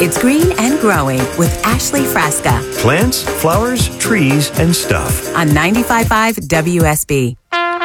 It's Green and Growing with Ashley Frasca Plants, flowers, trees, and stuff. on 95.5 WSB.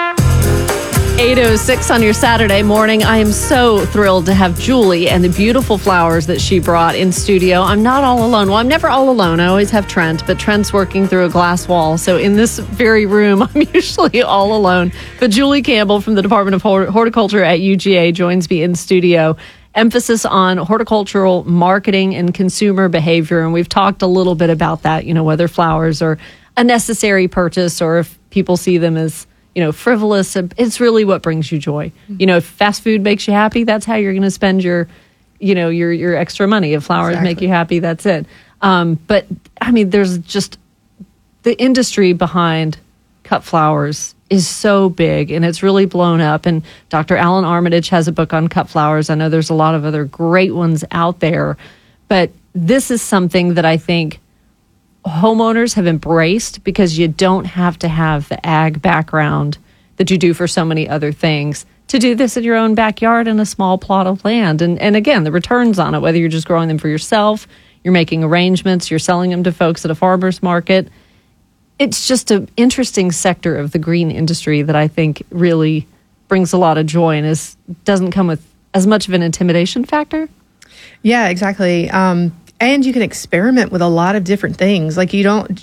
8:06 on your Saturday morning. I am so thrilled to have Julie and the beautiful flowers that she brought in studio. I'm not all alone. Well, I'm never all alone. I always have Trent, but Trent's working through a glass wall. So in this very room, I'm usually all alone. But Julie Campbell from the Department of Horticulture at UGA joins me in studio. Emphasis on horticultural marketing and consumer behavior. And we've talked a little bit about that, whether flowers are a necessary purchase or if people see them as frivolous. It's really what brings you joy. If fast food makes you happy, that's how you're going to spend your extra money. If flowers make you happy, that's it. But I mean, there's just the industry behind cut flowers is so big and it's really blown up. And Dr. Alan Armitage has a book on cut flowers. I know there's a lot of other great ones out there, but this is something that I think homeowners have embraced because you don't have to have the ag background that you do for so many other things to do this in your own backyard in a small plot of land. And again, the returns on it, whether you're just growing them for yourself, you're making arrangements, you're selling them to folks at a farmer's market. It's just an interesting sector of the green industry that I think really brings a lot of joy and doesn't come with as much of an intimidation factor. Yeah, exactly. And you can experiment with a lot of different things. Like you don't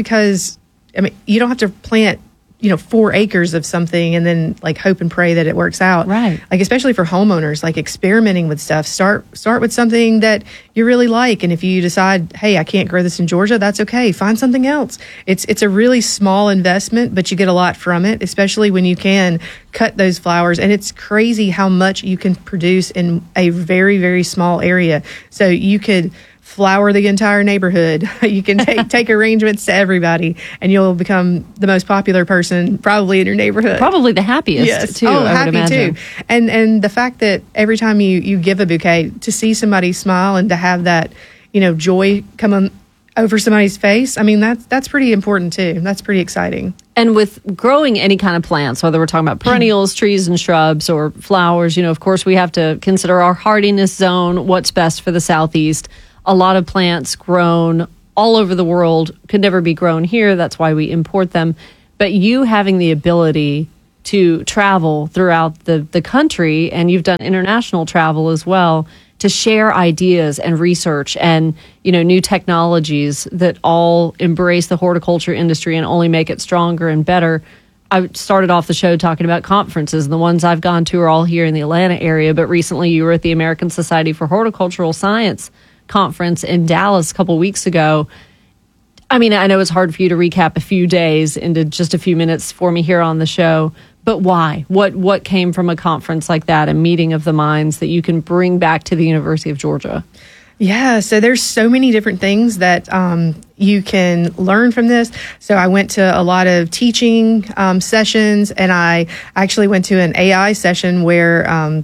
have to plant, 4 acres of something and then like hope and pray that it works out. Right. Like, especially for homeowners, like experimenting with stuff, start with something that you really like. And if you decide, hey, I can't grow this in Georgia, that's okay. Find something else. It's a really small investment, but you get a lot from it, especially when you can cut those flowers. And it's crazy how much you can produce in a very, very small area. So you could flower the entire neighborhood. You can take arrangements to everybody, and you'll become the most popular person probably in your neighborhood. Probably the happiest, too, I happy would imagine. too. And the fact that every time you give a bouquet, to see somebody smile and to have that, joy come over somebody's face, I mean, that's pretty important too. That's pretty exciting. And with growing any kind of plants, whether we're talking about perennials, trees and shrubs, or flowers, of course, we have to consider our hardiness zone, what's best for the Southeast. A lot of plants grown all over the world could never be grown here. That's why we import them. But you having the ability to travel throughout the country, and you've done international travel as well, to share ideas and research and, new technologies that all embrace the horticulture industry and only make it stronger and better. I started off the show talking about conferences, and the ones I've gone to are all here in the Atlanta area. But recently you were at the American Society for Horticultural Science conference in Dallas a couple weeks ago. I mean, I know it's hard for you to recap a few days into just a few minutes for me here on the show, but why? What came from a conference like that, a meeting of the minds that you can bring back to the University of Georgia? Yeah, so there's so many different things that you can learn from this. So I went to a lot of teaching sessions, and I actually went to an AI session where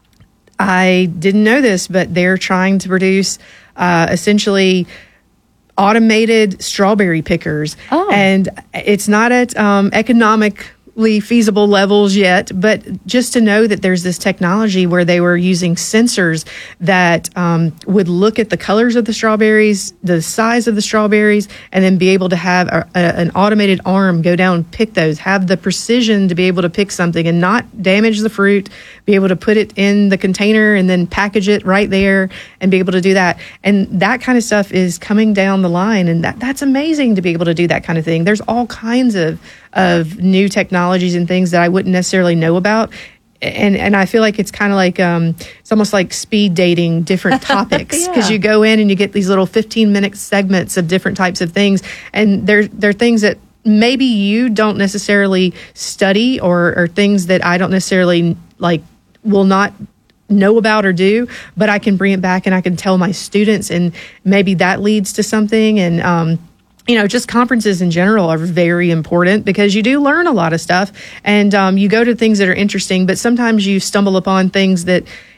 I didn't know this, but they're trying to produce essentially automated strawberry pickers. Oh. And it's not at economically feasible levels yet, but just to know that there's this technology where they were using sensors that would look at the colors of the strawberries, the size of the strawberries, and then be able to have an automated arm go down and pick those, have the precision to be able to pick something and not damage the fruit, be able to put it in the container and then package it right there and be able to do that. And that kind of stuff is coming down the line, and that's amazing to be able to do that kind of thing. There's all kinds of new technologies and things that I wouldn't necessarily know about. And I feel like it's kind of like, it's almost like speed dating different topics, because you go in and you get these little 15-minute segments of different types of things. And they're things that maybe you don't necessarily study or things that I don't necessarily will not know about or do, but I can bring it back and I can tell my students, and maybe that leads to something. And, just conferences in general are very important because you do learn a lot of stuff, and you go to things that are interesting, but sometimes you stumble upon things that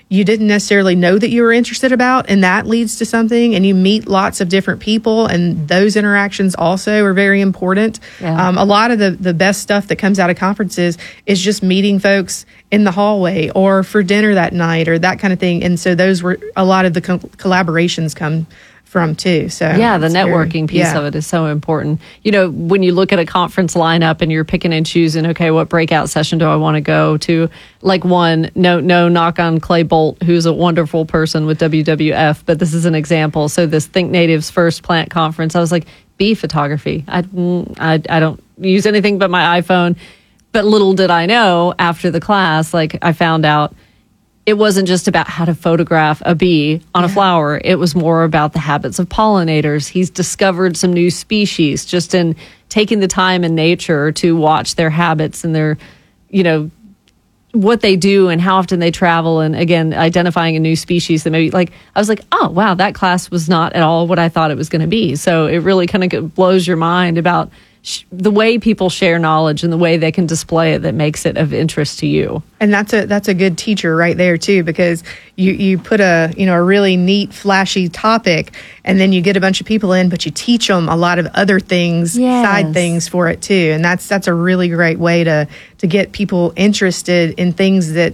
you didn't necessarily know that you were interested about, and that leads to something, and you meet lots of different people, and those interactions also are very important. Yeah. A lot of the best stuff that comes out of conferences is just meeting folks in the hallway or for dinner that night or that kind of thing. And so those were a lot of the collaborations come from too. So yeah, the it's networking piece yeah. of it is so important. You know, when you look at a conference lineup and you're picking and choosing, okay, what breakout session do I want to go to? Like no knock on Clay Bolt, who's a wonderful person with WWF, but this is an example. So this Think Natives First Plant Conference, I was like, bee photography. I don't use anything but my iPhone. But little did I know after the class, like I found out it wasn't just about how to photograph a bee on a flower. It was more about the habits of pollinators. He's discovered some new species just in taking the time in nature to watch their habits and their, you know, what they do and how often they travel. And again, identifying a new species that maybe like, I was like, oh, wow, that class was not at all what I thought it was going to be. So it really kind of blows your mind about the way people share knowledge and the way they can display it that makes it of interest to you. And that's a good teacher right there too, because you put a really neat, flashy topic, and then you get a bunch of people in, but you teach them a lot of other things, side things for it too. And that's a really great way to get people interested in things that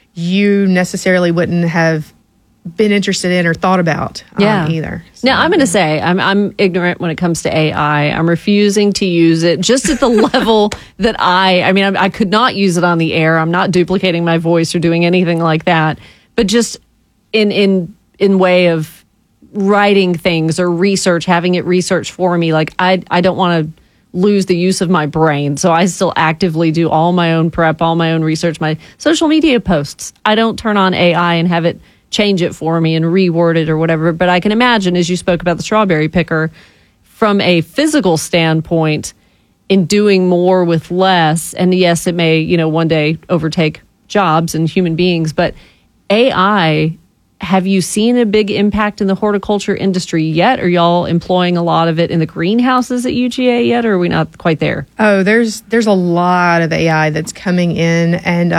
you necessarily wouldn't have been interested in or thought about either. So, now, I'm going to say I'm ignorant when it comes to AI. I'm refusing to use it just at the level that I could not use it on the air. I'm not duplicating my voice or doing anything like that. But just in way of writing things or research, having it research for me, like I don't want to lose the use of my brain. So I still actively do all my own prep, all my own research, my social media posts. I don't turn on AI and have it change it for me and reword it or whatever. But I can imagine, as you spoke about the strawberry picker, from a physical standpoint, in doing more with less, and yes, it may, one day overtake jobs and human beings, but AI, have you seen a big impact in the horticulture industry yet? Are y'all employing a lot of it in the greenhouses at UGA yet, or are we not quite there? Oh, there's a lot of AI that's coming in,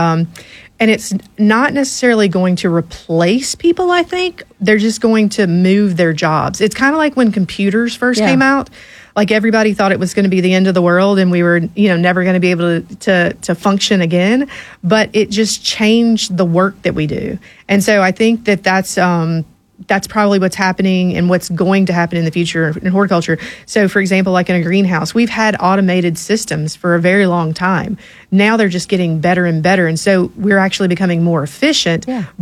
and it's not necessarily going to replace people, I think. They're just going to move their jobs. It's kind of like when computers first came out. Like everybody thought it was going to be the end of the world and we were, never going to be able to function again. But it just changed the work that we do. And so I think that's probably what's happening and what's going to happen in the future in horticulture. So, for example, like in a greenhouse, we've had automated systems for a very long time. Now they're just getting better and better. And so we're actually becoming more efficient.